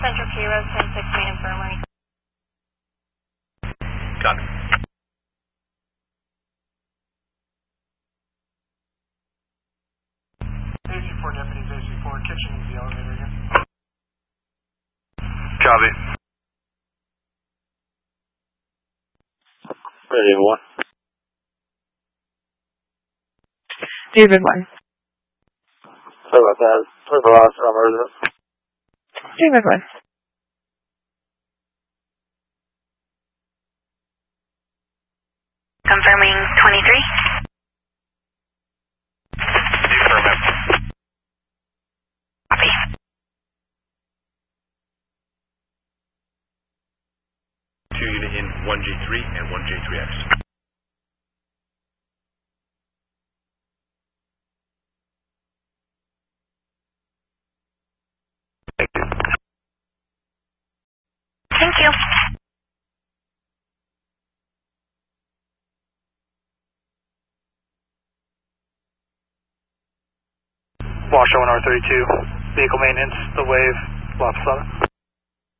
Central Key, 10-6 main infirmary. Copy. AC4 deputies, AC4, kitchen is the elevator again. Copy. Ready, 1. David 1. Sorry about that. Sorry for loss from residence. David 1. Confirming 23. Affirmative. Copy. Two unit in 1J3 and 1J3X. Thank you. Thank you. Washoe and R32, vehicle maintenance, the wave, Lopsada.